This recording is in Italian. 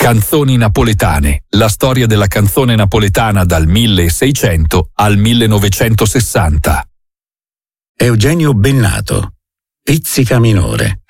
Canzoni napoletane, la storia della canzone napoletana dal 1600 al 1960. Eugenio Bennato, Pizzica minore.